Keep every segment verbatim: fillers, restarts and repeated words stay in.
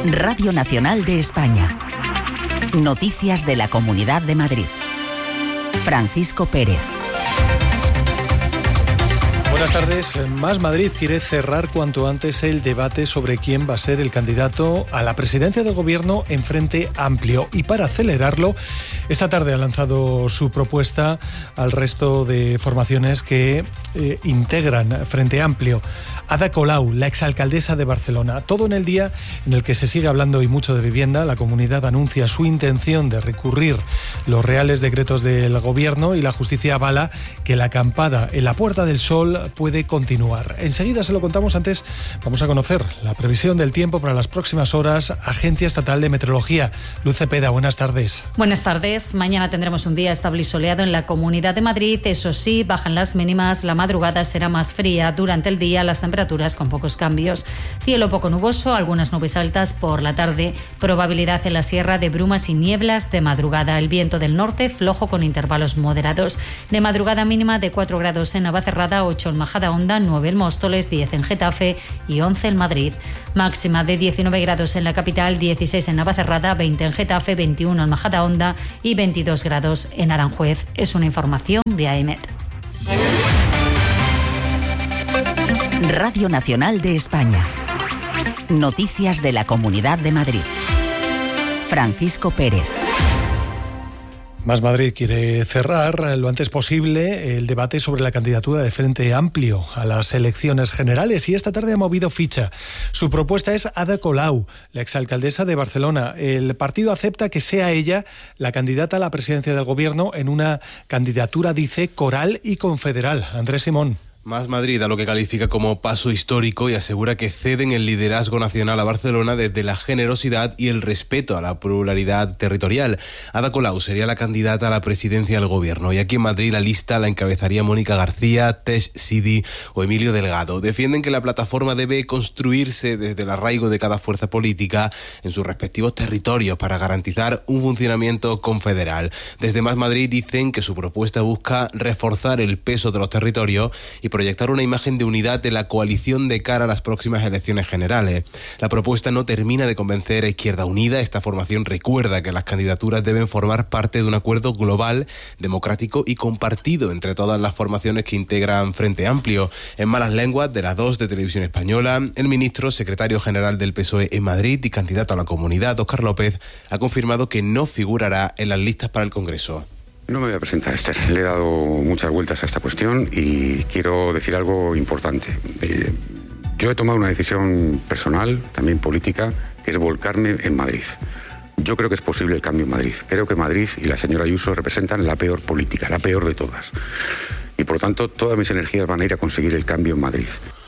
Radio Nacional de España. Noticias de la Comunidad de Madrid. Francisco Pérez. Buenas tardes. Más Madrid quiere cerrar cuanto antes el debate sobre quién va a ser el candidato a la presidencia del Gobierno en Frente Amplio. Y para acelerarlo, esta tarde ha lanzado su propuesta al resto de formaciones que eh, integran Frente Amplio. Ada Colau, la exalcaldesa de Barcelona. Todo en el día en el que se sigue hablando y mucho de vivienda. La comunidad anuncia su intención de recurrir los reales decretos del Gobierno y la justicia avala que la acampada en la Puerta del Sol puede continuar. Enseguida se lo contamos. Antes vamos a conocer la previsión del tiempo para las próximas horas. Agencia Estatal de Meteorología. Luz Cepeda, buenas tardes. Buenas tardes. Mañana tendremos un día estable y soleado en la Comunidad de Madrid. Eso sí, bajan las mínimas. La madrugada será más fría. Durante el día las temperaturas con pocos cambios. Cielo poco nuboso, algunas nubes altas por la tarde. Probabilidad en la sierra de brumas y nieblas de madrugada. El viento del norte flojo con intervalos moderados. De madrugada mínima de cuatro grados en Navacerrada, ocho en Majadahonda, nueve en Móstoles, diez en Getafe y once en Madrid. Máxima de diecinueve grados en la capital, dieciséis en Navacerrada, veinte en Getafe, veintiuno en Majadahonda y veintidós grados en Aranjuez. Es una información de AEMET. Radio Nacional de España. Noticias de la Comunidad de Madrid. Francisco Pérez. Más Madrid quiere cerrar lo antes posible el debate sobre la candidatura de Frente Amplio a las elecciones generales y esta tarde ha movido ficha. Su propuesta es Ada Colau, la exalcaldesa de Barcelona. El partido acepta que sea ella la candidata a la presidencia del Gobierno en una candidatura, dice, coral y confederal. Andrés Simón. Más Madrid a lo que califica como paso histórico y asegura que ceden el liderazgo nacional a Barcelona desde la generosidad y el respeto a la pluralidad territorial. Ada Colau sería la candidata a la presidencia del Gobierno y aquí en Madrid la lista la encabezaría Mónica García, Tesh Sidi o Emilio Delgado. Defienden que la plataforma debe construirse desde el arraigo de cada fuerza política en sus respectivos territorios para garantizar un funcionamiento confederal. Desde Más Madrid dicen que su propuesta busca reforzar el peso de los territorios y proyectar una imagen de unidad de la coalición de cara a las próximas elecciones generales. La propuesta no termina de convencer a Izquierda Unida. Esta formación recuerda que las candidaturas deben formar parte de un acuerdo global, democrático y compartido entre todas las formaciones que integran Frente Amplio. En malas lenguas de las dos de Televisión Española, el ministro, secretario general del P S O E en Madrid y candidato a la Comunidad, Óscar López, ha confirmado que no figurará en las listas para el Congreso. No me voy a presentar, Esther. Le he dado muchas vueltas a esta cuestión y quiero decir algo importante. Eh, yo he tomado una decisión personal, también política, que es volcarme en Madrid. Yo creo que es posible el cambio en Madrid. Creo que Madrid y la señora Ayuso representan la peor política, la peor de todas. Y por lo tanto, todas mis energías van a ir a conseguir el cambio en Madrid.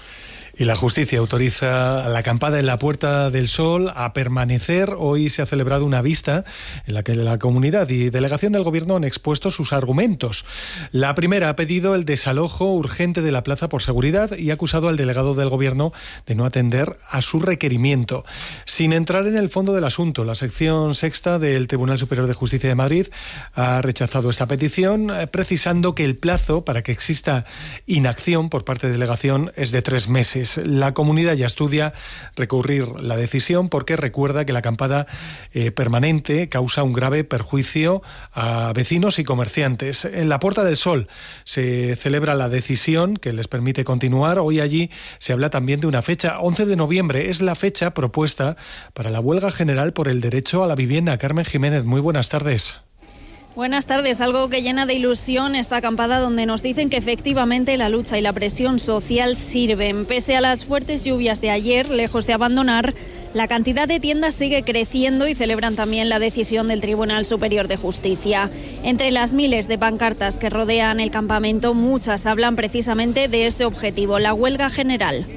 Y la justicia autoriza a la acampada en la Puerta del Sol a permanecer. Hoy se ha celebrado una vista en la que la comunidad y delegación del Gobierno han expuesto sus argumentos. La primera ha pedido el desalojo urgente de la plaza por seguridad y ha acusado al delegado del Gobierno de no atender a su requerimiento. Sin entrar en el fondo del asunto, la sección sexta del Tribunal Superior de Justicia de Madrid ha rechazado esta petición, precisando que el plazo para que exista inacción por parte de delegación es de tres meses. La comunidad ya estudia recurrir la decisión porque recuerda que la acampada eh, permanente causa un grave perjuicio a vecinos y comerciantes. En la Puerta del Sol se celebra la decisión que les permite continuar. Hoy allí se habla también de una fecha. once de noviembre es la fecha propuesta para la huelga general por el derecho a la vivienda. Carmen Jiménez, muy buenas tardes. Buenas tardes. Algo que llena de ilusión esta acampada donde nos dicen que efectivamente la lucha y la presión social sirven. Pese a las fuertes lluvias de ayer, lejos de abandonar, la cantidad de tiendas sigue creciendo y celebran también la decisión del Tribunal Superior de Justicia. Entre las miles de pancartas que rodean el campamento, muchas hablan precisamente de ese objetivo, la huelga general.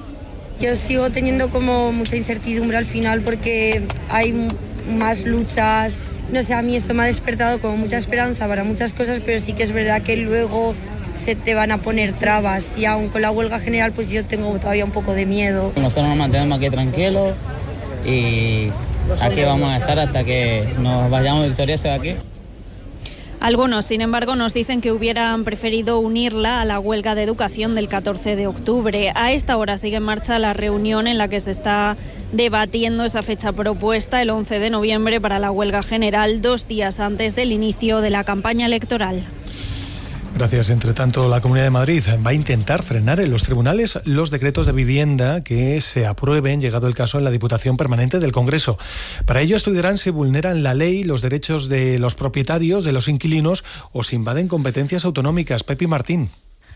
Yo sigo teniendo como mucha incertidumbre al final porque hay más luchas. No sé, a mí esto me ha despertado como mucha esperanza para muchas cosas, pero sí que es verdad que luego se te van a poner trabas y aún con la huelga general pues yo tengo todavía un poco de miedo. Nosotros nos mantenemos aquí tranquilos y aquí vamos a estar hasta que nos vayamos victoriosos de aquí. Algunos, sin embargo, nos dicen que hubieran preferido unirla a la huelga de educación del catorce de octubre. A esta hora sigue en marcha la reunión en la que se está debatiendo esa fecha propuesta, el once de noviembre, para la huelga general, dos días antes del inicio de la campaña electoral. Gracias. Entre tanto, la Comunidad de Madrid va a intentar frenar en los tribunales los decretos de vivienda que se aprueben, llegado el caso, en la Diputación Permanente del Congreso. Para ello estudiarán si vulneran la ley, los derechos de los propietarios, de los inquilinos, o si invaden competencias autonómicas. Pepi Martín.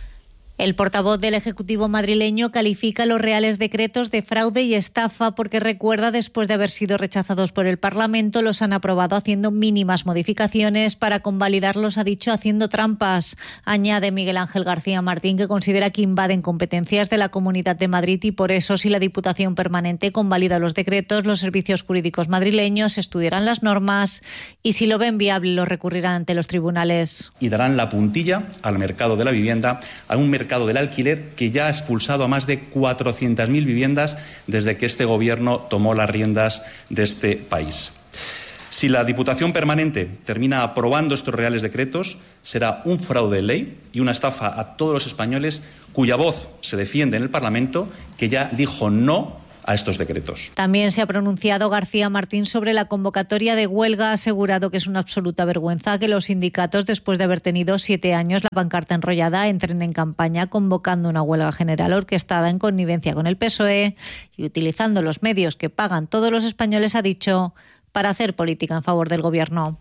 El portavoz del Ejecutivo madrileño califica los reales decretos de fraude y estafa porque, recuerda, después de haber sido rechazados por el Parlamento, los han aprobado haciendo mínimas modificaciones. Para convalidarlos, ha dicho, haciendo trampas. Añade Miguel Ángel García Martín que considera que invaden competencias de la Comunidad de Madrid y por eso, si la Diputación Permanente convalida los decretos, los servicios jurídicos madrileños estudiarán las normas y, si lo ven viable, los recurrirán ante los tribunales. Y darán la puntilla al mercado de la vivienda, a un mercado del alquiler que ya ha expulsado a más de cuatrocientas mil viviendas desde que este gobierno tomó las riendas de este país. Si la Diputación Permanente termina aprobando estos reales decretos, será un fraude de ley y una estafa a todos los españoles cuya voz se defiende en el Parlamento, que ya dijo no a estos decretos. También se ha pronunciado García Martín sobre la convocatoria de huelga. Ha asegurado que es una absoluta vergüenza que los sindicatos, después de haber tenido siete años la pancarta enrollada, entren en campaña convocando una huelga general orquestada en connivencia con el P S O E y utilizando los medios que pagan todos los españoles, ha dicho, para hacer política en favor del Gobierno.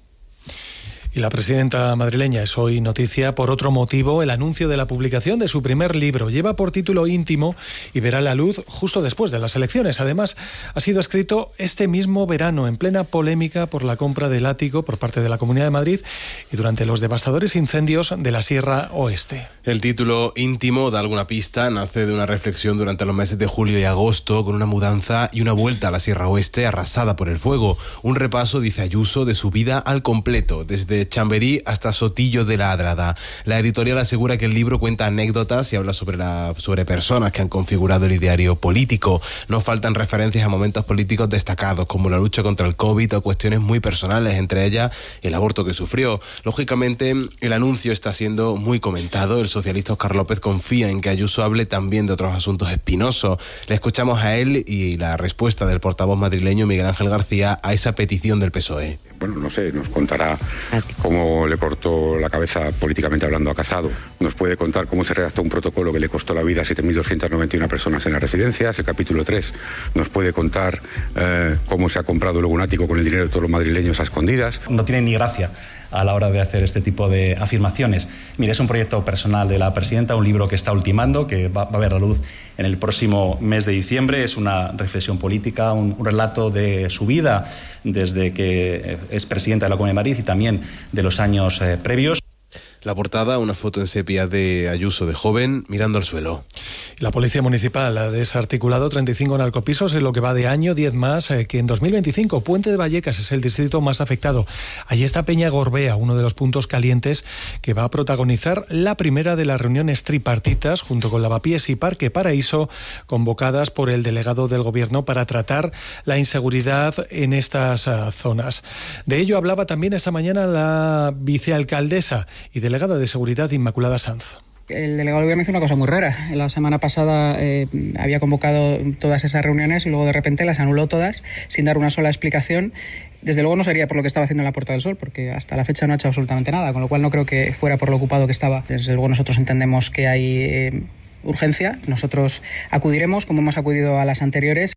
Y la presidenta madrileña es hoy noticia por otro motivo: el anuncio de la publicación de su primer libro. Lleva por título Íntimo y verá la luz justo después de las elecciones. Además, ha sido escrito este mismo verano, en plena polémica por la compra del ático por parte de la Comunidad de Madrid y durante los devastadores incendios de la Sierra Oeste. El título Íntimo da alguna pista. Nace de una reflexión durante los meses de julio y agosto, con una mudanza y una vuelta a la Sierra Oeste arrasada por el fuego. Un repaso, dice Ayuso, de su vida al completo, desde Chamberí hasta Sotillo de la Adrada. La editorial asegura que el libro cuenta anécdotas y habla sobre, la, sobre personas que han configurado el ideario político. No faltan referencias a momentos políticos destacados, como la lucha contra el COVID o cuestiones muy personales, entre ellas el aborto que sufrió. Lógicamente, el anuncio está siendo muy comentado. El socialista Óscar López confía en que Ayuso hable también de otros asuntos espinosos. Le escuchamos a él y la respuesta del portavoz madrileño Miguel Ángel García a esa petición del P S O E. Bueno, no sé, nos contará cómo le cortó la cabeza políticamente hablando a Casado. Nos puede contar cómo se redactó un protocolo que le costó la vida a siete mil doscientas noventa y una personas en las residencias, el capítulo tres. Nos puede contar eh, cómo se ha comprado luego un ático con el dinero de todos los madrileños a escondidas. No tiene ni gracia a la hora de hacer este tipo de afirmaciones. Mire, es un proyecto personal de la presidenta, un libro que está ultimando, que va, va a ver la luz en el próximo mes de diciembre. Es una reflexión política, un, un relato de su vida desde que es presidenta de la Comunidad de Madrid y también de los años eh, previos. La portada, una foto en sepia de Ayuso de joven mirando al suelo. La Policía Municipal ha desarticulado treinta y cinco narcopisos en lo que va de año, diez más eh, que en dos mil veinticinco. Puente de Vallecas es el distrito más afectado. Allí está Peña Gorbea, uno de los puntos calientes que va a protagonizar la primera de las reuniones tripartitas junto con Lavapiés y Parque Paraíso, convocadas por el delegado del Gobierno para tratar la inseguridad en estas uh, zonas. De ello hablaba también esta mañana la vicealcaldesa y delegada de Seguridad, Inmaculada Sanz. El delegado del Gobierno hizo una cosa muy rara. La semana pasada eh, había convocado todas esas reuniones y luego de repente las anuló todas sin dar una sola explicación. Desde luego no sería por lo que estaba haciendo en la Puerta del Sol, porque hasta la fecha no ha hecho absolutamente nada, con lo cual no creo que fuera por lo ocupado que estaba. Desde luego nosotros entendemos que hay eh, urgencia. Nosotros acudiremos, como hemos acudido a las anteriores.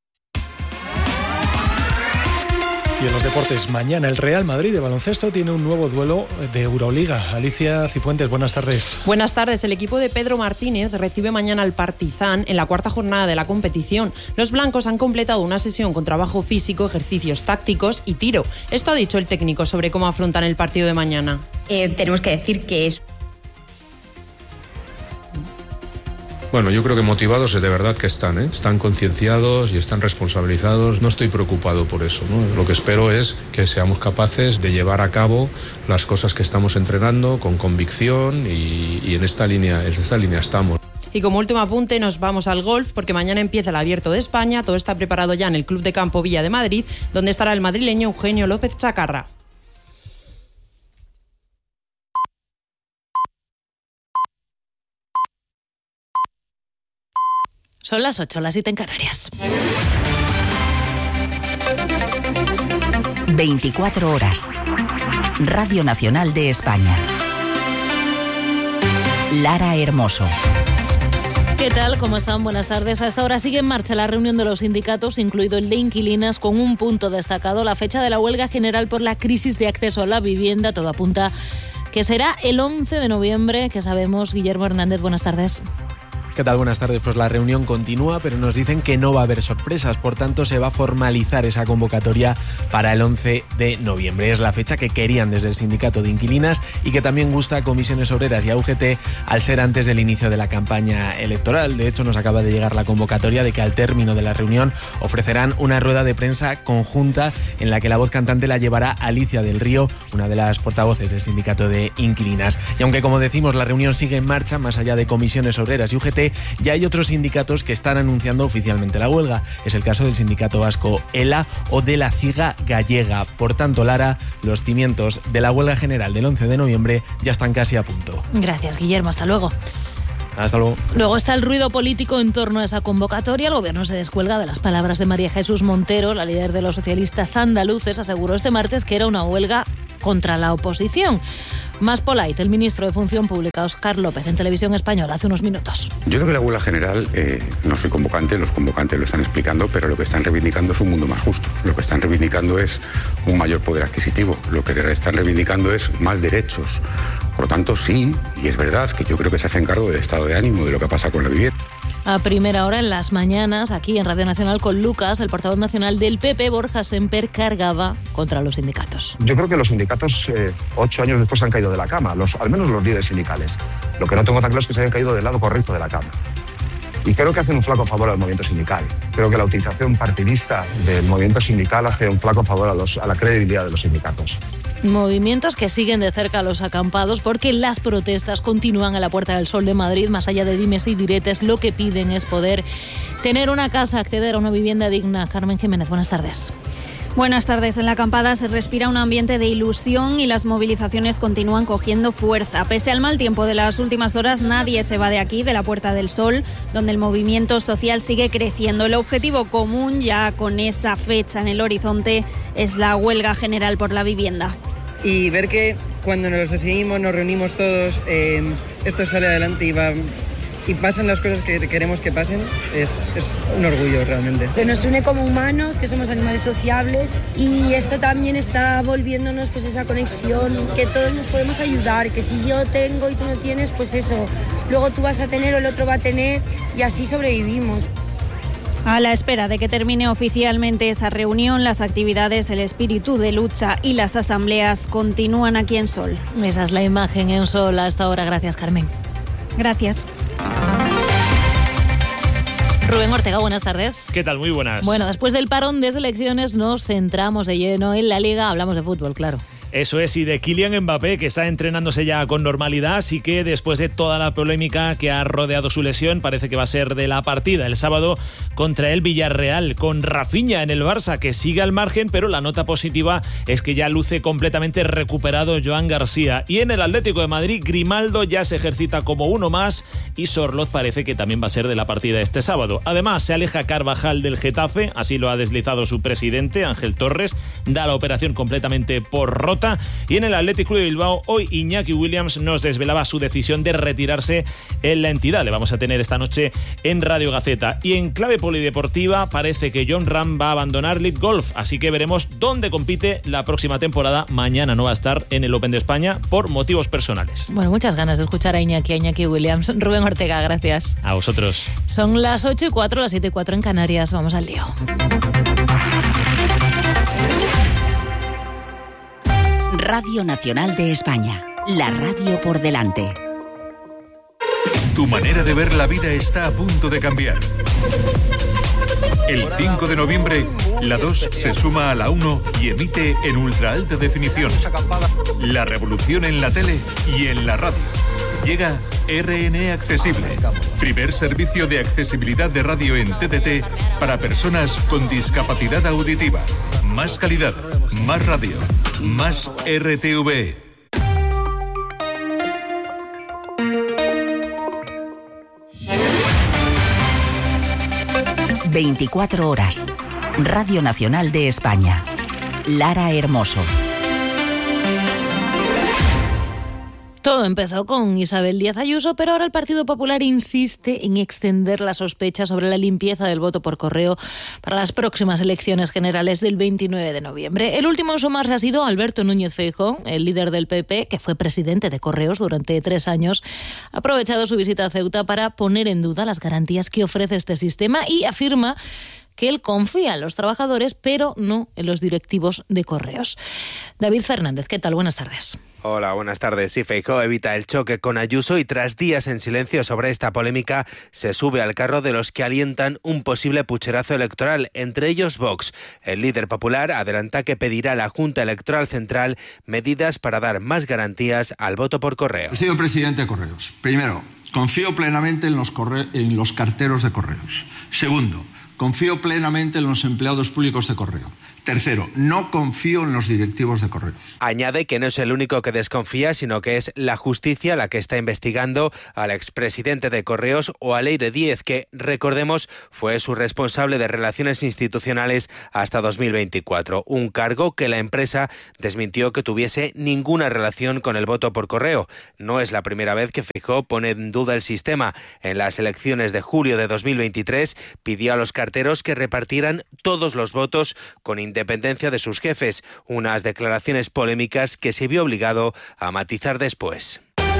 Y en los deportes, mañana el Real Madrid de baloncesto tiene un nuevo duelo de Euroliga. Alicia Cifuentes, buenas tardes. Buenas tardes. El equipo de Pedro Martínez recibe mañana al Partizan en la cuarta jornada de la competición. Los blancos han completado una sesión con trabajo físico, ejercicios tácticos y tiro. Esto ha dicho el técnico sobre cómo afrontan el partido de mañana. Eh, tenemos que decir que es... Bueno, yo creo que motivados de verdad que están, ¿eh? Están concienciados y están responsabilizados. No estoy preocupado por eso, ¿no? Lo que espero es que seamos capaces de llevar a cabo las cosas que estamos entrenando con convicción y, y en esta línea, en esta línea estamos. Y como último apunte nos vamos al golf porque mañana empieza el Abierto de España. Todo está preparado ya en el Club de Campo Villa de Madrid, donde estará el madrileño Eugenio López Chacarra. Son las ocho, las siete en Canarias. veinticuatro horas. Radio Nacional de España. Lara Hermoso. ¿Qué tal? ¿Cómo están? Buenas tardes. A esta hora sigue en marcha la reunión de los sindicatos, incluido el de inquilinas, con un punto destacado, la fecha de la huelga general por la crisis de acceso a la vivienda. Todo apunta que será el once de noviembre, que sabemos. Guillermo Hernández, buenas tardes. ¿Qué tal? Buenas tardes. Pues la reunión continúa, pero nos dicen que no va a haber sorpresas. Por tanto, se va a formalizar esa convocatoria para el once de noviembre. Es la fecha que querían desde el sindicato de inquilinas y que también gusta a Comisiones Obreras y a U G T al ser antes del inicio de la campaña electoral. De hecho, nos acaba de llegar la convocatoria de que al término de la reunión ofrecerán una rueda de prensa conjunta en la que la voz cantante la llevará Alicia del Río, una de las portavoces del sindicato de inquilinas. Y aunque, como decimos, la reunión sigue en marcha, más allá de Comisiones Obreras y U G T, ya hay otros sindicatos que están anunciando oficialmente la huelga. Es el caso del sindicato vasco ELA o de la CIGA gallega. Por tanto, Lara, los cimientos de la huelga general del once de noviembre ya están casi a punto. Gracias, Guillermo. Hasta luego. Hasta luego. Luego está el ruido político en torno a esa convocatoria. El gobierno se descuelga de las palabras de María Jesús Montero. La líder de los socialistas andaluces aseguró este martes que era una huelga contra la oposición. Más polite, el ministro de Función Pública, Óscar López, en Televisión Española, hace unos minutos. Yo creo que la huelga general, eh, no soy convocante, los convocantes lo están explicando, pero lo que están reivindicando es un mundo más justo. Lo que están reivindicando es un mayor poder adquisitivo. Lo que están reivindicando es más derechos. Por lo tanto, sí, y es verdad que yo creo que se hacen cargo del estado de ánimo, de lo que pasa con la vivienda. A primera hora en las mañanas, aquí en Radio Nacional con Lucas, el portavoz nacional del P P, Borja Semper, cargaba contra los sindicatos. Yo creo que los sindicatos eh, ocho años después se han caído de la cama, los, al menos los líderes sindicales. Lo que no tengo tan claro es que se hayan caído del lado correcto de la cama. Y creo que hacen un flaco favor al movimiento sindical. Creo que la utilización partidista del movimiento sindical hace un flaco favor a, los, a la credibilidad de los sindicatos. Movimientos que siguen de cerca a los acampados porque las protestas continúan a la Puerta del Sol de Madrid. Más allá de dimes y diretes, lo que piden es poder tener una casa, acceder a una vivienda digna. Carmen Jiménez, buenas tardes. Buenas tardes. En la acampada se respira un ambiente de ilusión y las movilizaciones continúan cogiendo fuerza. Pese al mal tiempo de las últimas horas, nadie se va de aquí, de la Puerta del Sol, donde el movimiento social sigue creciendo. El objetivo común, ya con esa fecha en el horizonte, es la huelga general por la vivienda. Y ver que cuando nos decidimos, nos reunimos todos, eh, esto sale adelante y va... y pasan las cosas que queremos que pasen, es, es un orgullo realmente. Que nos une como humanos, que somos animales sociables, y esto también está volviéndonos pues esa conexión, que todos nos podemos ayudar, que si yo tengo y tú no tienes, pues eso, luego tú vas a tener o el otro va a tener, y así sobrevivimos. A la espera de que termine oficialmente esa reunión, las actividades, el espíritu de lucha y las asambleas continúan aquí en Sol. Esa es la imagen en Sol a esta hora. Gracias, Carmen. Gracias. Rubén Ortega, buenas tardes. ¿Qué tal? Muy buenas. Bueno, después del parón de selecciones nos centramos de lleno en la Liga. Hablamos de fútbol, claro. Eso es, y de Kylian Mbappé, que está entrenándose ya con normalidad, así que después de toda la polémica que ha rodeado su lesión, parece que va a ser de la partida el sábado contra el Villarreal, con Rafinha en el Barça, que sigue al margen, pero la nota positiva es que ya luce completamente recuperado Joan García. Y en el Atlético de Madrid, Grimaldo ya se ejercita como uno más, y Sorloz parece que también va a ser de la partida este sábado. Además, se aleja Carvajal del Getafe, así lo ha deslizado su presidente, Ángel Torres, da la operación completamente por rota. Y en el Athletic Club de Bilbao, hoy Iñaki Williams nos desvelaba su decisión de retirarse en la entidad. Le vamos a tener esta noche en Radio Gaceta. Y en clave polideportiva, parece que Jon Rahm va a abandonar Lead Golf, así que veremos dónde compite la próxima temporada. Mañana no va a estar en el Open de España por motivos personales. Bueno, muchas ganas de escuchar a Iñaki, a Iñaki Williams. Rubén Ortega, gracias. A vosotros. Son las ocho y cuatro, las siete y cuatro en Canarias. Vamos al lío. Radio Nacional de España, la radio por delante. Tu manera de ver la vida está a punto de cambiar. El cinco de noviembre, la dos se suma a la uno y emite en ultra alta definición. La revolución en la tele y en la radio. Llega R N E Accesible, primer servicio de accesibilidad de radio en T D T para personas con discapacidad auditiva. Más calidad, más radio, más R T V. veinticuatro horas. Radio Nacional de España. Lara Hermoso. Todo empezó con Isabel Díaz Ayuso, pero ahora el Partido Popular insiste en extender la sospecha sobre la limpieza del voto por correo para las próximas elecciones generales del veintinueve de noviembre. El último en sumarse ha sido Alberto Núñez Feijóo, el líder del P P, que fue presidente de Correos durante tres años. Ha aprovechado su visita a Ceuta para poner en duda las garantías que ofrece este sistema y afirma que él confía en los trabajadores, pero no en los directivos de Correos. David Fernández, ¿qué tal? Buenas tardes. Hola, buenas tardes. Sí, Feijóo evita el choque con Ayuso y tras días en silencio sobre esta polémica se sube al carro de los que alientan un posible pucherazo electoral, entre ellos Vox. El líder popular adelanta que pedirá a la Junta Electoral Central medidas para dar más garantías al voto por correo. He sido presidente de Correos. Primero, confío plenamente en los, corre- en los carteros de Correos. Segundo, confío plenamente en los empleados públicos de Correo. Tercero, no confío en los directivos de Correos. Añade que no es el único que desconfía, sino que es la justicia la que está investigando al expresidente de Correos o a Leire Díez, que, recordemos, fue su responsable de Relaciones Institucionales hasta dos mil veinticuatro. Un cargo que la empresa desmintió que tuviese ninguna relación con el voto por correo. No es la primera vez que Feijóo pone en duda el sistema. En las elecciones de julio de dos mil veintitrés pidió a los carteros que repartieran todos los votos con independencia de sus jefes, unas declaraciones polémicas que se vio obligado a matizar después.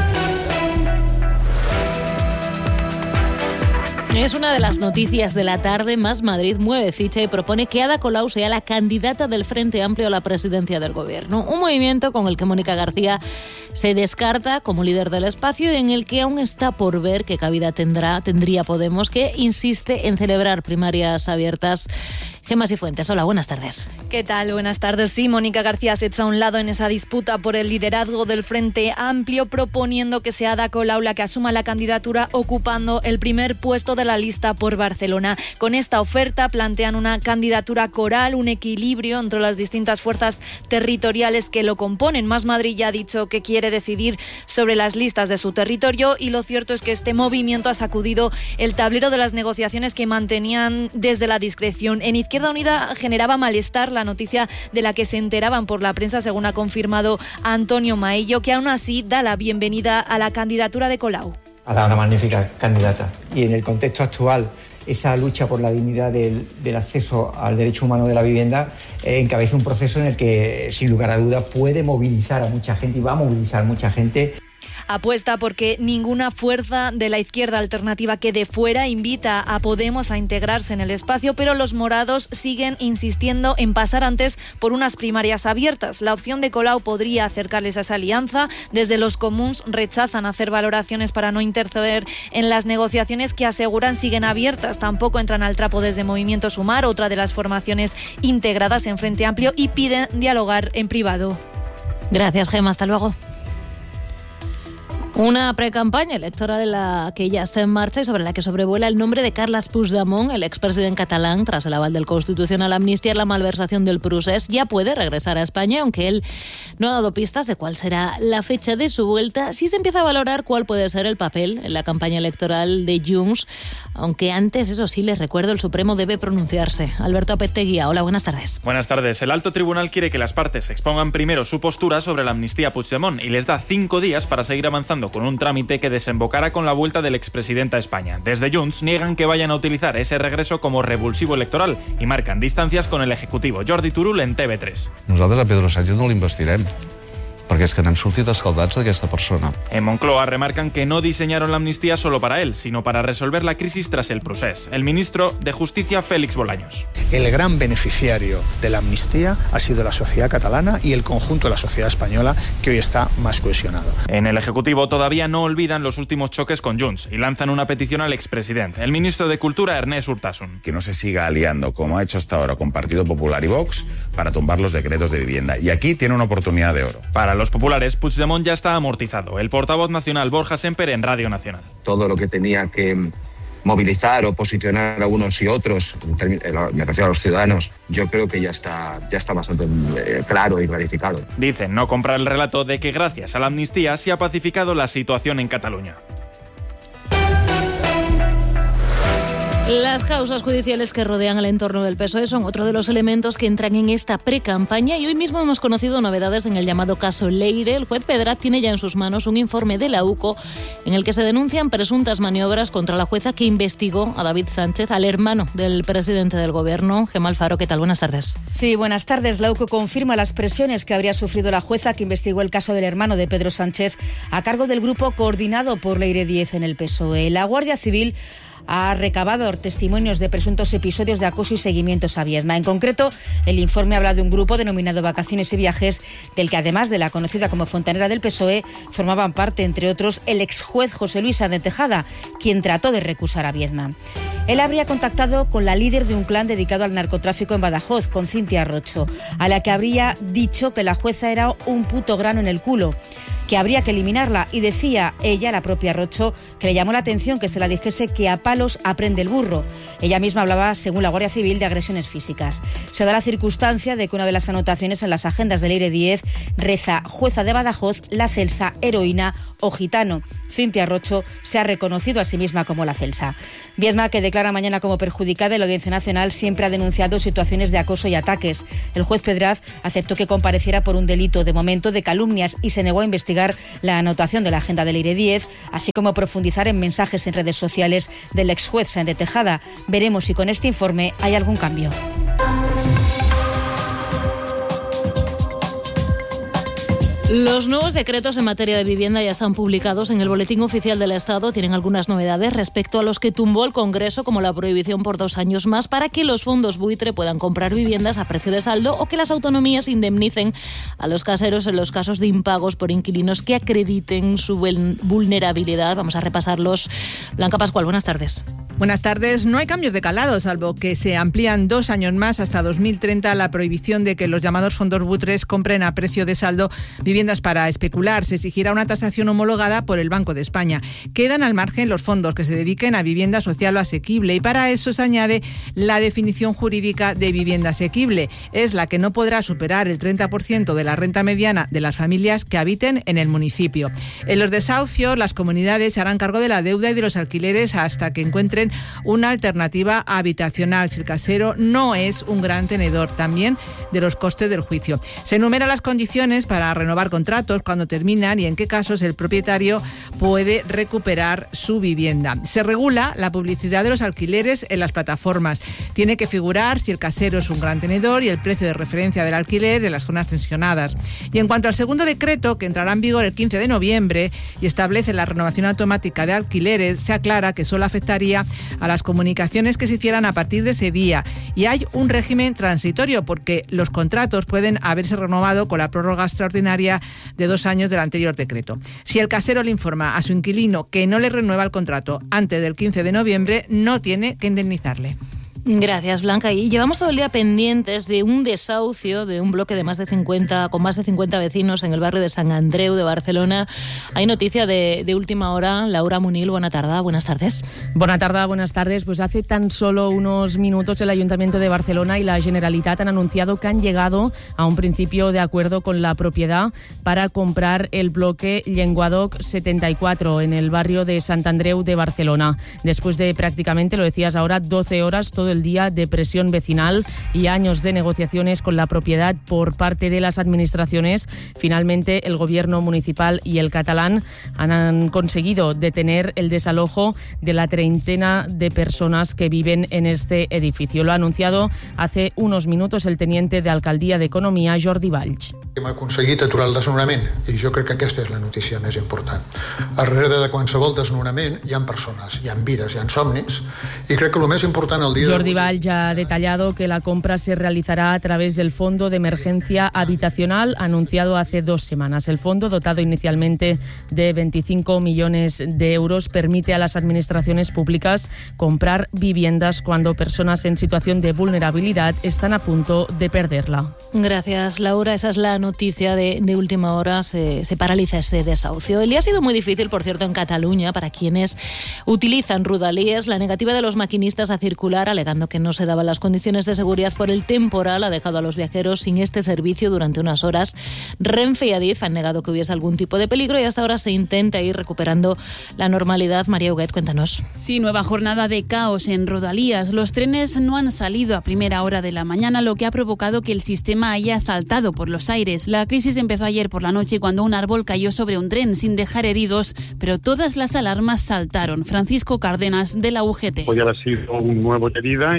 Es una de las noticias de la tarde. Más Madrid mueve ficha y propone que Ada Colau sea la candidata del Frente Amplio a la presidencia del Gobierno. Un movimiento con el que Mónica García se descarta como líder del espacio y en el que aún está por ver qué cabida tendrá, tendría Podemos, que insiste en celebrar primarias abiertas. Gemma Cifuentes, hola, buenas tardes. ¿Qué tal? Buenas tardes. Sí, Mónica García se echa a un lado en esa disputa por el liderazgo del Frente Amplio, proponiendo que sea Ada Colau la que asuma la candidatura, ocupando el primer puesto de la lista por Barcelona. Con esta oferta plantean una candidatura coral, un equilibrio entre las distintas fuerzas territoriales que lo componen. Más Madrid ya ha dicho que quiere decidir sobre las listas de su territorio y lo cierto es que este movimiento ha sacudido el tablero de las negociaciones que mantenían desde la discreción. En Izquierda Unida generaba malestar la noticia de la que se enteraban por la prensa, según ha confirmado Antonio Maillo, que aún así da la bienvenida a la candidatura de Colau. Ha dado una magnífica candidata y en el contexto actual esa lucha por la dignidad del, del acceso al derecho humano de la vivienda eh, encabeza un proceso en el que sin lugar a dudas puede movilizar a mucha gente y va a movilizar a mucha gente. Apuesta porque ninguna fuerza de la izquierda alternativa quede fuera, invita a Podemos a integrarse en el espacio, pero los morados siguen insistiendo en pasar antes por unas primarias abiertas. La opción de Colau podría acercarles a esa alianza. Desde los comuns rechazan hacer valoraciones para no interceder en las negociaciones que aseguran siguen abiertas. Tampoco entran al trapo desde Movimiento Sumar, otra de las formaciones integradas en Frente Amplio, y piden dialogar en privado. Gracias, Gemma. Hasta luego. Una precampaña electoral en la que ya está en marcha y sobre la que sobrevuela el nombre de Carles Puigdemont, el expresidente catalán, tras el aval del Constitucional a amnistiar la malversación del procés. Ya puede regresar a España, aunque él no ha dado pistas de cuál será la fecha de su vuelta. Sí se empieza a valorar cuál puede ser el papel en la campaña electoral de Junts, aunque antes, eso sí, les recuerdo, el Supremo debe pronunciarse. Alberto Apeteguía, hola, buenas tardes. Buenas tardes. El alto tribunal quiere que las partes expongan primero su postura sobre la amnistía a Puigdemont y les da cinco días para seguir avanzando con un trámite que desembocará con la vuelta del expresidente a España. Desde Junts niegan que vayan a utilizar ese regreso como revulsivo electoral y marcan distancias con el Ejecutivo. Jordi Turull en T V tres. Nosaltres a Pedro Sánchez no l'investirem, perquè és que n'hem sortit escaldats d'aquesta persona. En Moncloa remarcan que no diseñaron la amnistía solo para él, sino para resolver la crisis tras el procés. El ministro de Justicia, Félix Bolaños. El gran beneficiario de la amnistía ha sido la sociedad catalana y el conjunto de la sociedad española, que hoy está más cohesionado. En el Ejecutivo todavía no olvidan los últimos choques con Junts y lanzan una petición al expresidente, el ministro de Cultura, Ernest Urtasun. Que no se siga aliando, como ha hecho hasta ahora, con Partido Popular y Vox para tumbar los decretos de vivienda. Y aquí tiene una oportunidad de oro. Para los populares, Puigdemont ya está amortizado. El portavoz nacional Borja Semper en Radio Nacional. Todo lo que tenía que movilizar o posicionar a unos y otros, me refiero a los ciudadanos, yo creo que ya está, ya está bastante claro y clarificado. Dicen no comprar el relato de que gracias a la amnistía se ha pacificado la situación en Cataluña. Las causas judiciales que rodean el entorno del P S O E son otro de los elementos que entran en esta pre-campaña y hoy mismo hemos conocido novedades en el llamado caso Leire. El juez Pedraz tiene ya en sus manos un informe de la U C O en el que se denuncian presuntas maniobras contra la jueza que investigó a David Sánchez, al hermano del presidente del Gobierno. Gemma Alfaro, ¿qué tal? Buenas tardes. Sí, buenas tardes. La U C O confirma las presiones que habría sufrido la jueza que investigó el caso del hermano de Pedro Sánchez a cargo del grupo coordinado por Leire Díez en el P S O E. La Guardia Civil ha recabado testimonios de presuntos episodios de acoso y seguimientos a Viedma. En concreto, el informe habla de un grupo denominado Vacaciones y Viajes, del que además de la conocida como fontanera del P S O E, formaban parte, entre otros, el exjuez José Luis Sáenz de Tejada, quien trató de recusar a Viedma. Él habría contactado con la líder de un clan dedicado al narcotráfico en Badajoz, con Cintia Rocho, a la que habría dicho que la jueza era un puto grano en el culo, que habría que eliminarla, y decía ella, la propia Rocho, que le llamó la atención que se la dijese que a palos aprende el burro. Ella misma hablaba, según la Guardia Civil, de agresiones físicas. Se da la circunstancia de que una de las anotaciones en las agendas de Leire Díez reza: jueza de Badajoz, la Celsa, heroína o gitano. Cintia Rocho se ha reconocido a sí misma como la Celsa. Viedma, que declara mañana como perjudicada en la Audiencia Nacional, siempre ha denunciado situaciones de acoso y ataques. El juez Pedraz aceptó que compareciera por un delito, de momento, de calumnias, y se negó a investigar la anotación de la agenda de Leire Díez, así como profundizar en mensajes en redes sociales del exjuez Sáenz de Tejada. Veremos si con este informe hay algún cambio. Los nuevos decretos en materia de vivienda ya están publicados en el Boletín Oficial del Estado. Tienen algunas novedades respecto a los que tumbó el Congreso, como la prohibición por dos años más para que los fondos buitre puedan comprar viviendas a precio de saldo, o que las autonomías indemnicen a los caseros en los casos de impagos por inquilinos que acrediten su vulnerabilidad. Vamos a repasarlos. Blanca Pascual, buenas tardes. Buenas tardes. No hay cambios de calado, salvo que se amplían dos años más, hasta dos mil treinta, la prohibición de que los llamados fondos buitres compren a precio de saldo viviendas para especular. Se exigirá una tasación homologada por el Banco de España. Quedan al margen los fondos que se dediquen a vivienda social o asequible, y para eso se añade la definición jurídica de vivienda asequible. Es la que no podrá superar el treinta por ciento de la renta mediana de las familias que habiten en el municipio. En los desahucios, las comunidades se harán cargo de la deuda y de los alquileres hasta que encuentren una alternativa habitacional, si el casero no es un gran tenedor, también de los costes del juicio. Se enumeran las condiciones para renovar contratos, cuando terminan y en qué casos el propietario puede recuperar su vivienda. Se regula la publicidad de los alquileres en las plataformas. Tiene que figurar si el casero es un gran tenedor y el precio de referencia del alquiler en las zonas tensionadas. Y en cuanto al segundo decreto, que entrará en vigor el quince de noviembre y establece la renovación automática de alquileres, se aclara que solo afectaría a las comunicaciones que se hicieran a partir de ese día. Y hay un régimen transitorio, porque los contratos pueden haberse renovado con la prórroga extraordinaria de dos años del anterior decreto. Si el casero le informa a su inquilino que no le renueva el contrato antes del quince de noviembre, no tiene que indemnizarle. Gracias, Blanca. Y llevamos todo el día pendientes de un desahucio de un bloque de más de cincuenta, con más de cincuenta vecinos en el barrio de Sant Andreu de Barcelona. Hay noticia de, de última hora. Laura Munil, buena tarde. Buenas tardes. Buena tarde, buenas tardes. Pues hace tan solo unos minutos el Ayuntamiento de Barcelona y la Generalitat han anunciado que han llegado a un principio de acuerdo con la propiedad para comprar el bloque Llenguadoc setenta y cuatro en el barrio de Sant Andreu de Barcelona. Después de prácticamente, lo decías ahora, doce horas, todo el día de presión vecinal y años de negociaciones con la propiedad por parte de las administraciones, finalmente el gobierno municipal y el catalán han conseguido detener el desalojo de la treintena de personas que viven en este edificio. Lo ha anunciado hace unos minutos el teniente de Alcaldía d'Economia, Jordi Valls. Hem aconseguit aturar el desnonament i jo crec que aquesta és la notícia més important. Darrere de qualsevol desnonament hi ha persones, hi ha vides, hi ha somnis, i crec que el més important el dia de Jordi Valls ya ha detallado que la compra se realizará a través del Fondo de Emergencia Habitacional anunciado hace dos semanas. El fondo, dotado inicialmente de veinticinco millones de euros, permite a las administraciones públicas comprar viviendas cuando personas en situación de vulnerabilidad están a punto de perderla. Gracias, Laura. Esa es la noticia de, de última hora se, se paraliza ese desahucio. El día ha sido muy difícil, por cierto, en Cataluña para quienes utilizan Rodalies. La negativa de los maquinistas a circular, alegando que no se daban las condiciones de seguridad por el temporal, ha dejado a los viajeros sin este servicio durante unas horas. Renfe y Adif han negado que hubiese algún tipo de peligro y hasta ahora se intenta ir recuperando la normalidad. María Huguet, cuéntanos. Sí, nueva jornada de caos en Rodalías. Los trenes no han salido a primera hora de la mañana, lo que ha provocado que el sistema haya saltado por los aires. La crisis empezó ayer por la noche cuando un árbol cayó sobre un tren sin dejar heridos, pero todas las alarmas saltaron. Francisco Cárdenas, de la U G T. Podría haber sido un nuevo herida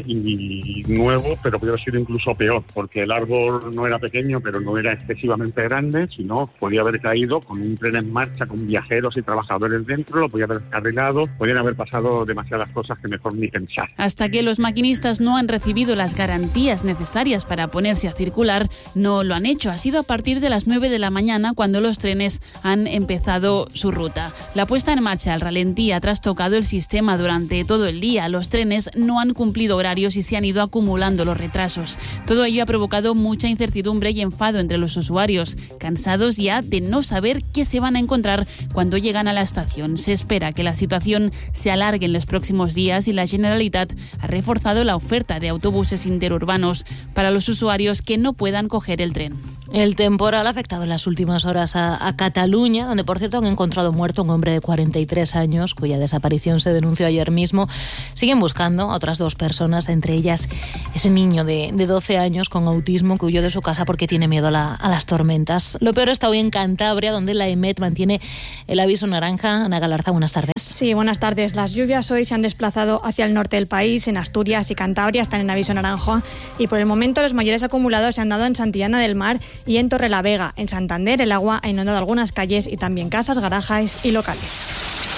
y nuevo, pero podría haber sido incluso peor, porque el árbol no era pequeño, pero no era excesivamente grande, sino podía haber caído con un tren en marcha, con viajeros y trabajadores dentro, lo podía haber descarrilado, podrían haber pasado demasiadas cosas que mejor ni pensar. Hasta que los maquinistas no han recibido las garantías necesarias para ponerse a circular, no lo han hecho. Ha sido a partir de las nueve de la mañana cuando los trenes han empezado su ruta. La puesta en marcha al ralentí ha trastocado el sistema durante todo el día. Los trenes no han cumplido horarios y se han ido acumulando los retrasos. Todo ello ha provocado mucha incertidumbre y enfado entre los usuarios, cansados ya de no saber qué se van a encontrar cuando llegan a la estación. Se espera que la situación se alargue en los próximos días y la Generalitat ha reforzado la oferta de autobuses interurbanos para los usuarios que no puedan coger el tren. El temporal ha afectado en las últimas horas a, a Cataluña, donde por cierto han encontrado muerto a un hombre de cuarenta y tres años, cuya desaparición se denunció ayer mismo. Siguen buscando a otras dos personas, entre ellas ese niño de, de doce años con autismo que huyó de su casa porque tiene miedo a, la, a las tormentas. Lo peor está hoy en Cantabria, donde la EMET mantiene el aviso naranja. Ana Galarza, buenas tardes. Sí, buenas tardes. Las lluvias hoy se han desplazado hacia el norte del país. En Asturias y Cantabria están en aviso naranja y por el momento los mayores acumulados se han dado en Santillana del Mar y en Torrelavega. En Santander el agua ha inundado algunas calles y también casas, garajes y locales.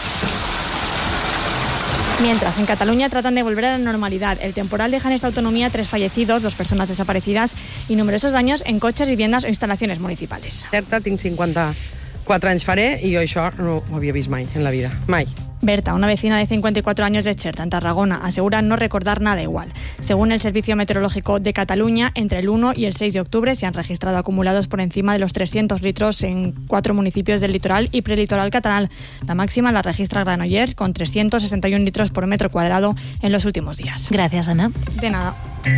Mientras, en Cataluña tratan de volver a la normalidad. El temporal deja en esta autonomía tres fallecidos, dos personas desaparecidas y numerosos daños en coches, viviendas o instalaciones municipales. Certa, tinc cinquanta-quatre anys faré i jo això no ho havia vist mai en la vida, mai. Berta, una vecina de cincuenta y cuatro años de Xerta, en Tarragona, asegura no recordar nada igual. Según el Servicio Meteorológico de Cataluña, entre el uno y el seis de octubre se han registrado acumulados por encima de los trescientos litros en cuatro municipios del litoral y prelitoral catalán. La máxima la registra Granollers, con trescientos sesenta y uno litros por metro cuadrado en los últimos días. Gracias, Ana. De nada.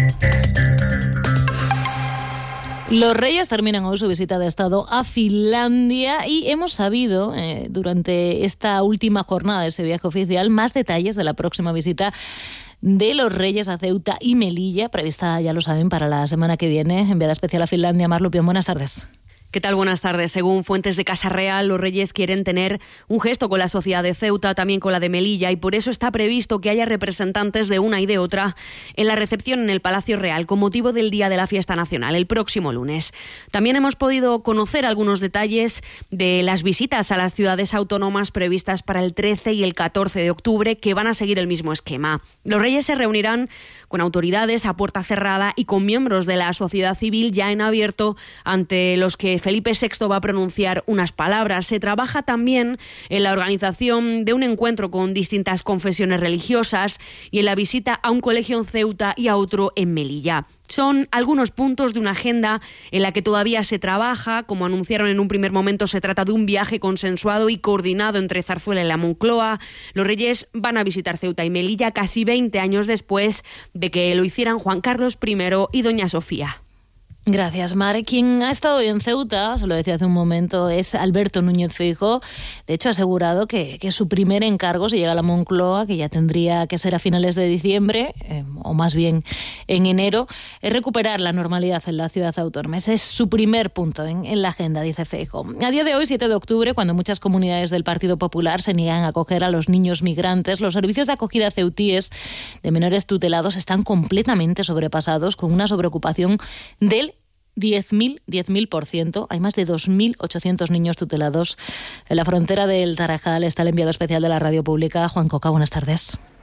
Los Reyes terminan hoy su visita de Estado a Finlandia y hemos sabido eh, durante esta última jornada de ese viaje oficial más detalles de la próxima visita de los Reyes a Ceuta y Melilla, prevista, ya lo saben, para la semana que viene. Enviada especial a Finlandia, Mar Lupión, buenas tardes. ¿Qué tal? Buenas tardes. Según fuentes de Casa Real, los Reyes quieren tener un gesto con la sociedad de Ceuta, también con la de Melilla, y por eso está previsto que haya representantes de una y de otra en la recepción en el Palacio Real con motivo del Día de la Fiesta Nacional, el próximo lunes. También hemos podido conocer algunos detalles de las visitas a las ciudades autónomas previstas para el trece y el catorce de octubre, que van a seguir el mismo esquema. Los Reyes se reunirán con autoridades a puerta cerrada y con miembros de la sociedad civil ya en abierto, ante los que Felipe sexto va a pronunciar unas palabras. Se trabaja también en la organización de un encuentro con distintas confesiones religiosas y en la visita a un colegio en Ceuta y a otro en Melilla. Son algunos puntos de una agenda en la que todavía se trabaja. Como anunciaron en un primer momento, se trata de un viaje consensuado y coordinado entre Zarzuela y la Moncloa. Los Reyes van a visitar Ceuta y Melilla casi veinte años después de que lo hicieran Juan Carlos primero y doña Sofía. Gracias, Mar. Quien ha estado hoy en Ceuta, se lo decía hace un momento, es Alberto Núñez Feijóo. De hecho, ha asegurado que, que su primer encargo, si llega a la Moncloa, que ya tendría que ser a finales de diciembre, eh, o más bien en enero, es recuperar la normalidad en la ciudad autónoma. Ese es su primer punto en, en la agenda, dice Feijóo. A día de hoy, siete de octubre, cuando muchas comunidades del Partido Popular se niegan a acoger a los niños migrantes, los servicios de acogida ceutíes de menores tutelados están completamente sobrepasados, con una sobreocupación del diez mil por ciento. Hay más de dos mil ochocientos niños tutelados en la frontera del Tarajal. Está el enviado especial de la radio pública, Juan Coca. Buenas tardes.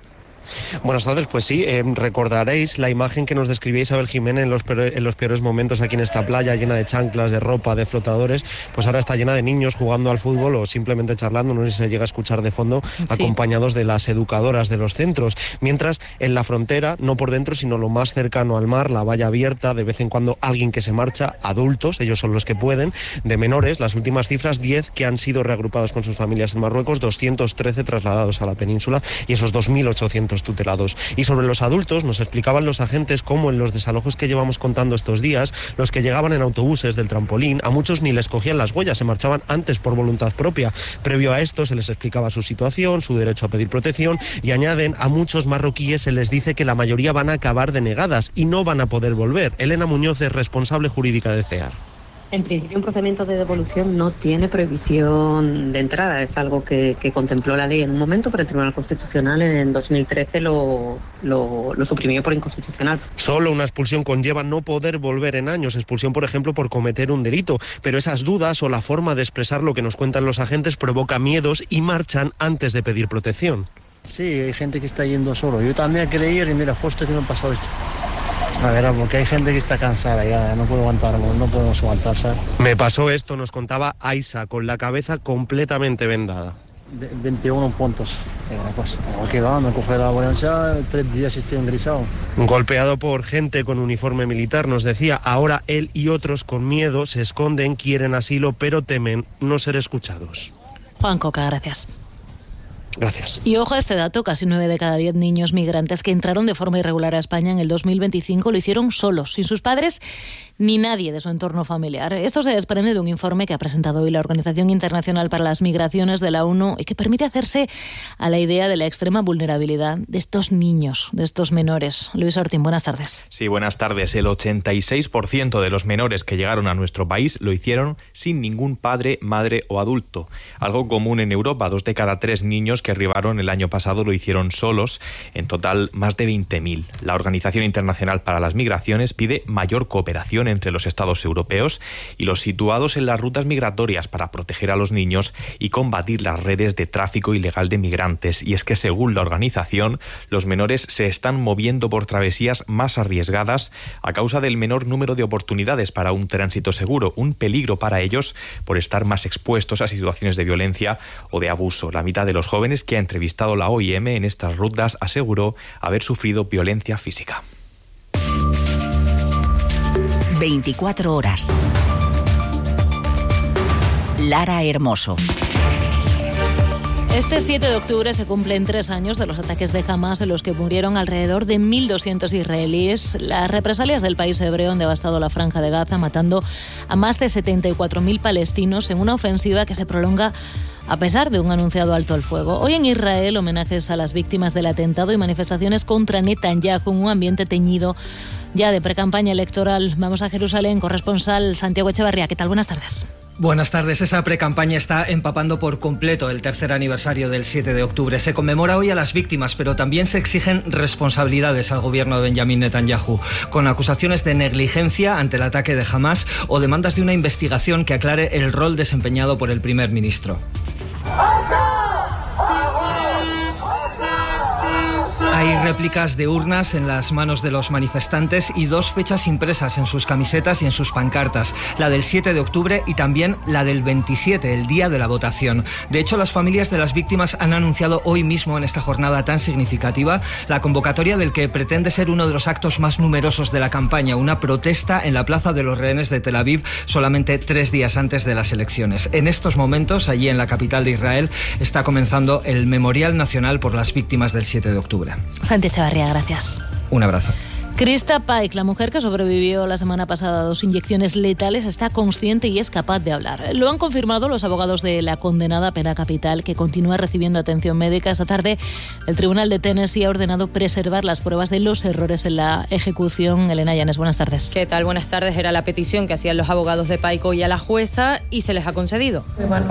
Buenas tardes, pues sí, eh, recordaréis la imagen que nos describía Isabel Jiménez en los, peores, en los peores momentos aquí en esta playa, llena de chanclas, de ropa, de flotadores, pues ahora está llena de niños jugando al fútbol o simplemente charlando, no sé si se llega a escuchar de fondo, sí. acompañados de las educadoras de los centros, mientras en la frontera, no por dentro, sino lo más cercano al mar, la valla abierta, de vez en cuando alguien que se marcha, adultos, ellos son los que pueden, de menores, las últimas cifras, diez que han sido reagrupados con sus familias en Marruecos, doscientos trece trasladados a la península y esos dos mil ochocientos tutelados. Y sobre los adultos nos explicaban los agentes cómo en los desalojos que llevamos contando estos días, los que llegaban en autobuses del trampolín, a muchos ni les cogían las huellas, se marchaban antes por voluntad propia. Previo a esto se les explicaba su situación, su derecho a pedir protección y añaden, a muchos marroquíes se les dice que la mayoría van a acabar denegadas y no van a poder volver. Elena Muñoz es responsable jurídica de C E A R. En principio, un procedimiento de devolución no tiene prohibición de entrada. Es algo que, que contempló la ley en un momento, pero el Tribunal Constitucional en dos mil trece lo, lo, lo suprimió por inconstitucional. Solo una expulsión conlleva no poder volver en años. Expulsión, por ejemplo, por cometer un delito. Pero esas dudas o la forma de expresar lo que nos cuentan los agentes provoca miedos y marchan antes de pedir protección. Sí, hay gente que está yendo solo. Yo también quería ir y mira, justo que me pasó esto. A ver, porque hay gente que está cansada ya, no puedo aguantar, no podemos aguantar, ¿sabes? Me pasó esto, nos contaba Aisa, con la cabeza completamente vendada. veintiuno puntos, era cosa. Aquí va, me coge la ambulancia, tres días estoy engrisado. Golpeado por gente con uniforme militar, nos decía, ahora él y otros con miedo se esconden, quieren asilo, pero temen no ser escuchados. Juan Coca, gracias. Gracias. Y ojo a este dato, casi nueve de cada diez niños migrantes que entraron de forma irregular a España en el dos mil veinticinco lo hicieron solos, sin sus padres ni nadie de su entorno familiar. Esto se desprende de un informe que ha presentado hoy la Organización Internacional para las Migraciones de la ONU y que permite hacerse a la idea de la extrema vulnerabilidad de estos niños, de estos menores. Luis Ortín, buenas tardes. Sí, buenas tardes. El ochenta y seis por ciento de los menores que llegaron a nuestro país lo hicieron sin ningún padre, madre o adulto. Algo común en Europa, dos de cada tres niños que arribaron el año pasado lo hicieron solos, en total más de veinte mil. La Organización Internacional para las Migraciones pide mayor cooperación entre los estados europeos y los situados en las rutas migratorias para proteger a los niños y combatir las redes de tráfico ilegal de migrantes. Y es que, según la organización, los menores se están moviendo por travesías más arriesgadas a causa del menor número de oportunidades para un tránsito seguro, un peligro para ellos por estar más expuestos a situaciones de violencia o de abuso. La mitad de los jóvenes que ha entrevistado la O I M en estas rutas aseguró haber sufrido violencia física. veinticuatro horas. Lara Hermoso. Este siete de octubre se cumplen tres años de los ataques de Hamas en los que murieron alrededor de mil doscientos israelíes. Las represalias del país hebreo han devastado la Franja de Gaza, matando a más de setenta y cuatro mil palestinos en una ofensiva que se prolonga a pesar de un anunciado alto al fuego. Hoy en Israel, homenajes a las víctimas del atentado y manifestaciones contra Netanyahu en un ambiente teñido ya de precampaña electoral. Vamos a Jerusalén, corresponsal Santiago Echevarría. ¿Qué tal? Buenas tardes. Buenas tardes. Esa precampaña está empapando por completo el tercer aniversario del siete de octubre. Se conmemora hoy a las víctimas, pero también se exigen responsabilidades al gobierno de Benjamín Netanyahu, con acusaciones de negligencia ante el ataque de Hamas o demandas de una investigación que aclare el rol desempeñado por el primer ministro. Hay réplicas de urnas en las manos de los manifestantes y dos fechas impresas en sus camisetas y en sus pancartas, la del siete de octubre y también la del veintisiete, el día de la votación. De hecho, las familias de las víctimas han anunciado hoy mismo, en esta jornada tan significativa, la convocatoria del que pretende ser uno de los actos más numerosos de la campaña, una protesta en la Plaza de los Rehenes de Tel Aviv solamente tres días antes de las elecciones. En estos momentos, allí en la capital de Israel, está comenzando el Memorial Nacional por las víctimas del siete de octubre. Santi Echevarría, gracias. Un abrazo. Krista Paik, la mujer que sobrevivió la semana pasada a dos inyecciones letales, está consciente y es capaz de hablar. Lo han confirmado los abogados de la condenada a pena capital, que continúa recibiendo atención médica. Esta tarde, el Tribunal de Tennessee ha ordenado preservar las pruebas de los errores en la ejecución. Elena Llanes, buenas tardes. ¿Qué tal? Buenas tardes. Era la petición que hacían los abogados de Paik hoy a la jueza y se les ha concedido.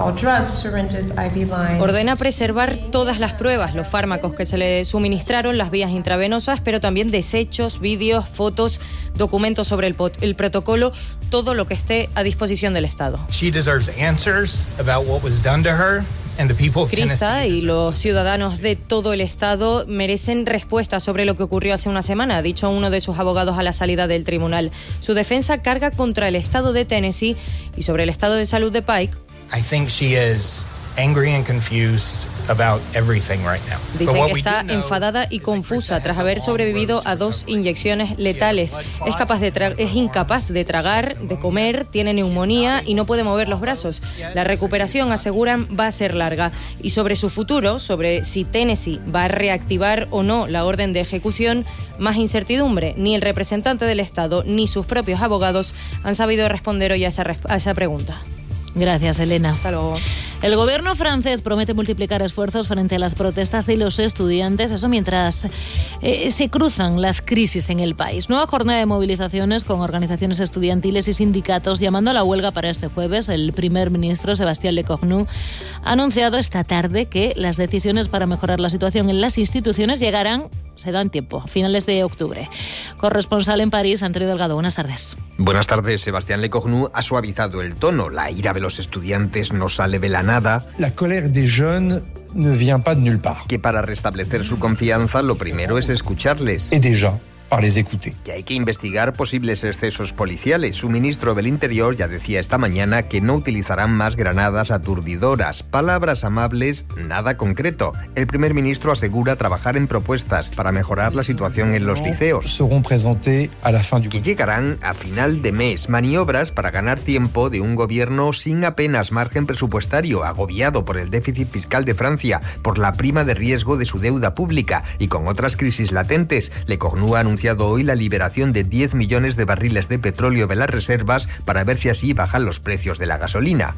Ordena preservar todas las pruebas, los fármacos que se le suministraron, las vías intravenosas, pero también desechos, vídeos, fotos, documentos sobre el, el protocolo, todo lo que esté a disposición del Estado. She deserves answers about what was done to her. Krista y los ciudadanos de todo el estado merecen respuestas sobre lo que ocurrió hace una semana, ha dicho uno de sus abogados a la salida del tribunal. Su defensa carga contra el estado de Tennessee y sobre el estado de salud de Pike. I think she is angry and confused about everything right now. Dice que está enfadada y confusa tras haber sobrevivido a dos inyecciones letales. Es capaz de tra- es incapaz de tragar, de comer, tiene neumonía y no puede mover los brazos. La recuperación, aseguran, va a ser larga. Y sobre su futuro, sobre si Tennessee va a reactivar o no la orden de ejecución, más incertidumbre. Ni el representante del Estado ni sus propios abogados han sabido responder hoy a esa, res- a esa pregunta. Gracias, Elena. Hasta luego. El gobierno francés promete multiplicar esfuerzos frente a las protestas de los estudiantes, eso mientras eh, se cruzan las crisis en el país. Nueva jornada de movilizaciones con organizaciones estudiantiles y sindicatos llamando a la huelga para este jueves. El primer ministro, Sébastien Lecornu, ha anunciado esta tarde que las decisiones para mejorar la situación en las instituciones llegarán, se dan tiempo, a finales de octubre. Corresponsal en París, Antonio Delgado, buenas tardes. Buenas tardes. Sébastien Lecornu ha suavizado el tono. La ira de los estudiantes no sale de la nada. La colère des jeunes ne vient pas de nulle part. Que para restablecer su confianza, lo primero es escucharles. Et déjà, par les écouter. Que hay que investigar posibles excesos policiales. Su ministro del Interior ya decía esta mañana que no utilizarán más granadas aturdidoras. Palabras amables, nada concreto. El primer ministro asegura trabajar en propuestas para mejorar la situación en los liceos. Seront présentés à la fin du... Que llegarán a final de mes. Maniobras para ganar tiempo de un gobierno sin apenas margen presupuestario, agobiado por el déficit fiscal de Francia, por la prima de riesgo de su deuda pública y con otras crisis latentes. Lecornu ha anunciado hoy la liberación de diez millones de barriles de petróleo de las reservas para ver si así bajan los precios de la gasolina.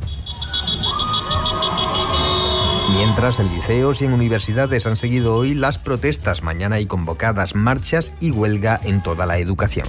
Mientras, en liceos y en universidades han seguido hoy las protestas. Mañana hay convocadas marchas y huelga en toda la educación.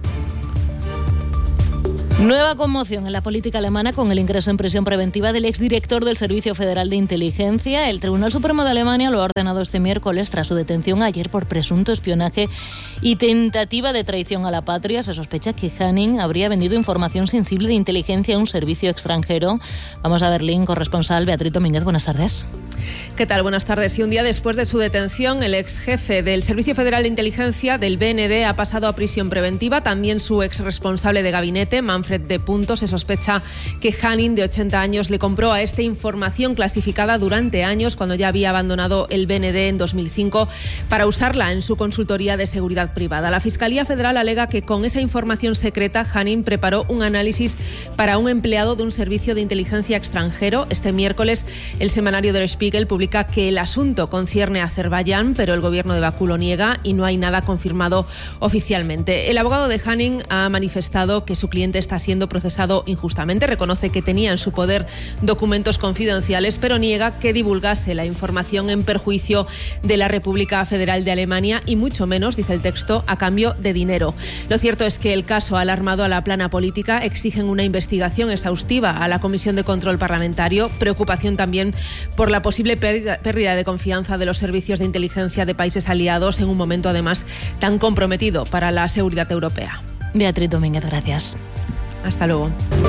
Nueva conmoción en la política alemana con el ingreso en prisión preventiva del exdirector del Servicio Federal de Inteligencia. El Tribunal Supremo de Alemania lo ha ordenado este miércoles tras su detención ayer por presunto espionaje y tentativa de traición a la patria. Se sospecha que Hanning habría vendido información sensible de inteligencia a un servicio extranjero. Vamos a Berlín, corresponsal Beatriz Domínguez. Buenas tardes. ¿Qué tal? Buenas tardes. Y un día después de su detención, el ex jefe del Servicio Federal de Inteligencia del B N D ha pasado a prisión preventiva. También su ex responsable de gabinete, Manfred de Punto. Se sospecha que Hanning, de ochenta años, le compró a este información clasificada durante años, cuando ya había abandonado el B N D en dos mil cinco, para usarla en su consultoría de seguridad privada. La Fiscalía Federal alega que con esa información secreta, Hanning preparó un análisis para un empleado de un servicio de inteligencia extranjero. Este miércoles, el semanario Der Spiegel publica que el asunto concierne a Azerbaiyán, pero el gobierno de Bakú lo niega y no hay nada confirmado oficialmente. El abogado de Hanning ha manifestado que su cliente está siendo procesado injustamente. Reconoce que tenía en su poder documentos confidenciales, pero niega que divulgase la información en perjuicio de la República Federal de Alemania y mucho menos, dice el texto, a cambio de dinero. Lo cierto es que el caso ha alarmado a la plana política. Exigen una investigación exhaustiva a la Comisión de Control Parlamentario. Preocupación también por la posible pérdida, pérdida de confianza de los servicios de inteligencia de países aliados en un momento además tan comprometido para la seguridad europea. Beatriz Domínguez, gracias. Hasta luego.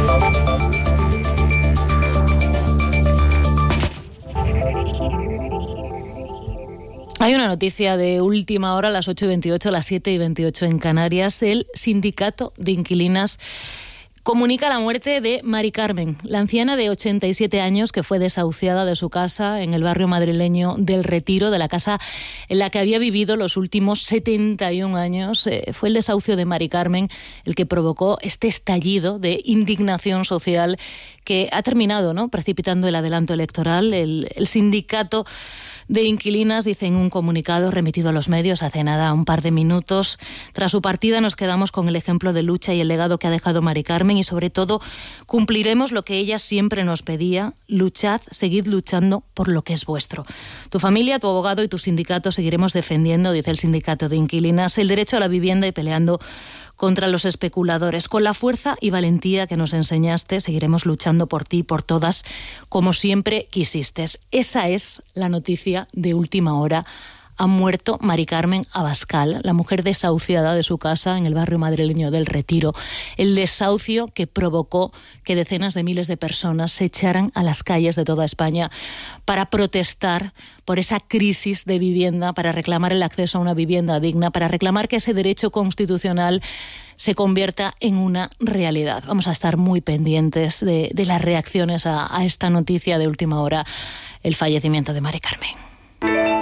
Hay una noticia de última hora, a las ocho y veintiocho, a las siete y veintiocho en Canarias. El sindicato de inquilinas comunica la muerte de Mari Carmen, la anciana de ochenta y siete años que fue desahuciada de su casa en el barrio madrileño del Retiro, de la casa en la que había vivido los últimos setenta y un años. Eh, fue el desahucio de Mari Carmen el que provocó este estallido de indignación social que ha terminado, ¿no?, precipitando el adelanto electoral. El, el sindicato de inquilinas dice en un comunicado remitido a los medios hace nada, un par de minutos: tras su partida nos quedamos con el ejemplo de lucha y el legado que ha dejado Mari Carmen y sobre todo cumpliremos lo que ella siempre nos pedía: luchad, seguid luchando por lo que es vuestro. Tu familia, tu abogado y tu sindicato seguiremos defendiendo, dice el sindicato de inquilinas, el derecho a la vivienda y peleando contra los especuladores. Con la fuerza y valentía que nos enseñaste, seguiremos luchando por ti y por todas, como siempre quisiste. Esa es la noticia de última hora Ha muerto Mari Carmen Abascal, la mujer desahuciada de su casa en el barrio madrileño del Retiro. El desahucio que provocó que decenas de miles de personas se echaran a las calles de toda España para protestar por esa crisis de vivienda, para reclamar el acceso a una vivienda digna, para reclamar que ese derecho constitucional se convierta en una realidad. Vamos a estar muy pendientes de, de las reacciones a, a esta noticia de última hora, el fallecimiento de Mari Carmen.